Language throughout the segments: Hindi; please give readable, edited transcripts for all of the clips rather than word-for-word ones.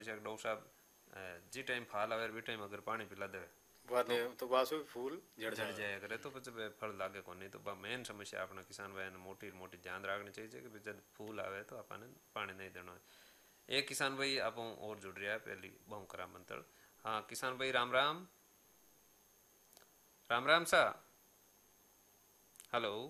डॉक्टर साहब जी टाइम फाल आवे बी टाइम अगर पानी पिला दे तो बासु फूल जड़ जाया करे तो પછી फल लागे को नहीं। तो मेन समस्या अपना किसान भाई ने मोटी मोटी ध्यान रखनी चाहिए कि जब फूल आवे तो अपन पानी नहीं देना है। एक किसान भाई आप और जुड़ रहा है पहली बहु करा मंत्र। हाँ किसान भाई राम राम राम राम सा हेलो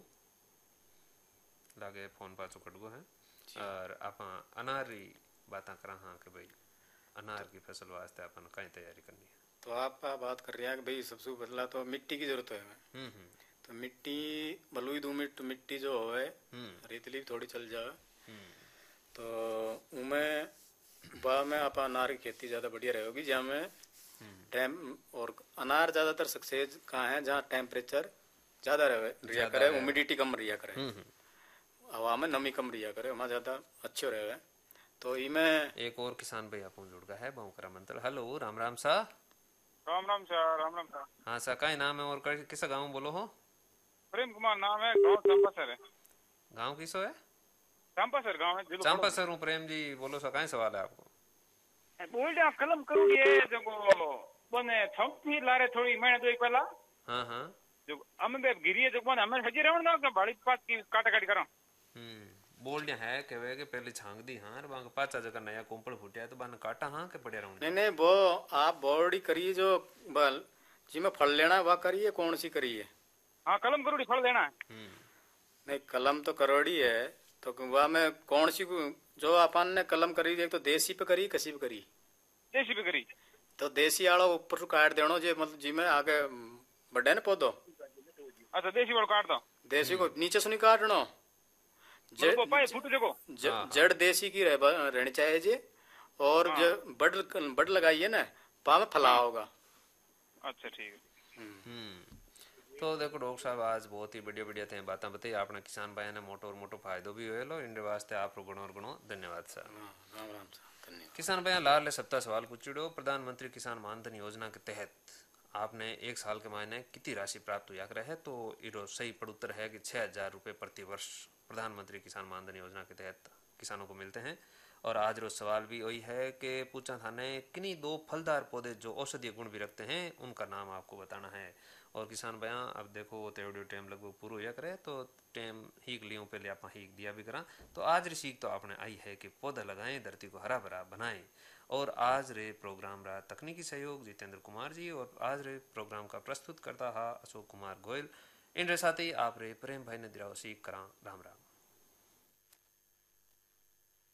लागे फोन पाचो कटगो है। और आप अनार री बातें करा हाँ कि भाई अनार की फसल वास्ते अपन कई तैयारी करनी है। तो आप बात कर रहे हैं कि भाई सबसे पहला तो मिट्टी की जरूरत है। तो मिट्टी बलुई दोमट मिट्टी जो है रेतली थोड़ी चल जाए तो उमें बा में आप अनार की खेती ज़्यादा बढ़िया रहेगी जहाँ में टेम और अनार ज़्यादातर सक्सेस कहाँ है जहाँ टेम्परेचर ज़्यादा रिया करे ह्यूमिडिटी कम रिया करे हवा में नमी कम रिया करे वहाँ ज़्यादा अच्छे रहे। तो इमें एक और किसान भाई आप जुड़ गया है बहुकरा मंत्र। हेलो राम राम सा राम राम सा राम राम सा। हाँ सा का नाम है और किस गांव बोलो हो? प्रेम कुमार नाम है, गांव चंपासर है। गांव किसो है? चंपासर गांव है। चंपासर हूँ प्रेम जी बोलो सा का सवाल है आपको? बोल दे कलम करूँ ये जो बने छौंकी लारे थोड़ी मैंने तो एक पहला हाँ हाँ जो हम बे गिरी है जो बने हमें हजी रहन ना बड़ी पात की काटा काटी करो। बोल दिया है कि वे के पहले छांग दी हाँ बांग पाचा जगह नया कुंपल फूटिया तो बन काटा हाँ के पड़े रहूं। नहीं वो आप बॉडी करिए जो बल जी में फल लेना है वह करिए कौन सी करिए? हाँ कलम करोड़ी फल देना है। नहीं कलम तो करोड़ी है तो वह में कौन सी जो अपन ने कलम करी एक तो देसी पे करी कसी पे करी? देसी पे करी। तो देसी वाला ऊपर से काट देनो जे मतलब जी में आगे बढ़े ना पौधो। अच्छा देसी वाला काट दो। देसी को नीचे से नहीं काटनो जड़ देसी की रहनी चाहिए जी। और जो बड लगाइए ना पा में फला होगा। अच्छा ठीक है। तो देखो डॉक्टर साहब आज बहुत ही बढ़िया बढ़िया थे बातें बताई आपने किसान भाई ने मोटो और मोटो फायदो भी हुए लो इंडे वास्ते आप गुणों और गुणों धन्यवाद सर। राम राम सर धन्यवाद। किसान भाई लाल ले सप्ताह सवाल पूछो प्रधानमंत्री किसान मानधन योजना के तहत आपने एक साल के मायने कितनी राशि प्राप्त हुआ करे है? तो इरो सही पड़ुत्तर है कि 6,000 रुपये प्रति वर्ष प्रधानमंत्री किसान मानधन योजना के तहत किसानों को मिलते हैं। और आज रोज सवाल भी वही है कि पूछा था ने किन्हीं दो फलदार पौधे जो औषधीय गुण भी रखते हैं उनका नाम आपको बताना है। और किसान भैया अब देखो तेवड़ियो टाइम लगभग पूरा हुआ करे तो टाइम हीक लियो पहले आप हीक दिया भी करा। तो आज री सीख तो आपने आई है कि पौधा लगाएं धरती को हरा भरा बनाएं। और आज रे प्रोग्राम रहा तकनीकी सहयोग जितेंद्र कुमार जी और आज रे प्रोग्राम का प्रस्तुत करता हा अशोक कुमार गोयल। इन साथ ही आप रे प्रेम भाई ने दिराव सीख करा। राम राम।